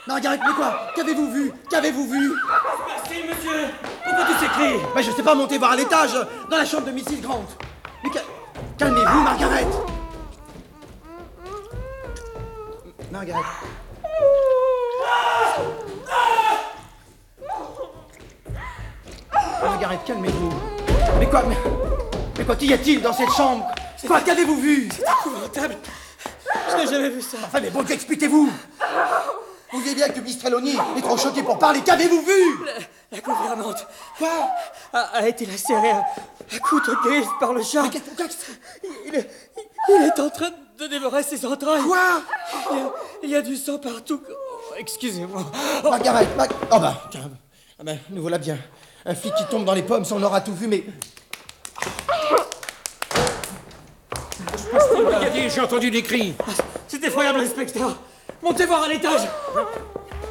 Margaret, mais quoi? Qu'avez-vous vu? Qu'avez-vous vu? Merci, monsieur. Pourquoi tous ces cris? Mais je sais pas monter voir à l'étage, dans la chambre de Mrs. Grant. Mais calmez-vous, Margaret. Margaret. Margaret, calmez-vous. Mais quoi qu'y a-t-il dans cette chambre? Quoi, qu'avez-vous vu? C'est épouvantable. Je n'ai jamais vu ça. Enfin, mais bon Dieu, expliquez-vous. Vous voyez bien que Miss Trelawney est trop choquée pour parler. Qu'avez-vous vu? La gouvernante Quoi? a été lacérée à coups de griffe par le chat. Il est en train de dévorer ses entrailles. Quoi? Il y a du sang partout. Oh, excusez-moi. Margaret, oh bah, tiens. Ah ben, nous voilà bien. Un flic qui tombe dans les pommes, on aura tout vu, mais... J'ai entendu des cris. C'est effroyable, l'inspecteur. Montez voir à l'étage.